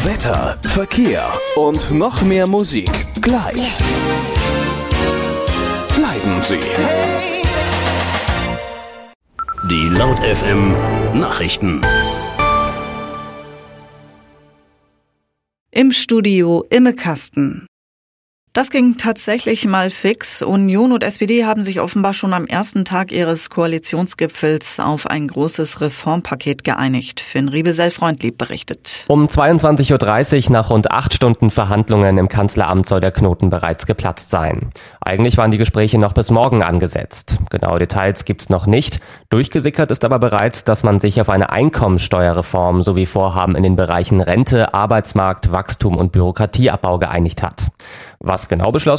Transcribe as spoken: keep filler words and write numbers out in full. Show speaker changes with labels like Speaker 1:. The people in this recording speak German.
Speaker 1: Wetter, Verkehr und noch mehr Musik gleich. Bleiben Sie.
Speaker 2: Die Laut F M Nachrichten.
Speaker 3: Im Studio Imme Kasten. Das ging tatsächlich mal fix. Union und S P D haben sich offenbar schon am ersten Tag ihres Koalitionsgipfels auf ein großes Reformpaket geeinigt. Finn Riebesell-Freundlieb berichtet.
Speaker 4: Um zweiundzwanzig Uhr dreißig nach rund acht Stunden Verhandlungen im Kanzleramt soll der Knoten bereits geplatzt sein. Eigentlich waren die Gespräche noch bis morgen angesetzt. Genaue Details gibt's noch nicht. Durchgesickert ist aber bereits, dass man sich auf eine Einkommensteuerreform sowie Vorhaben in den Bereichen Rente, Arbeitsmarkt, Wachstum und Bürokratieabbau geeinigt hat. Was genau beschlossen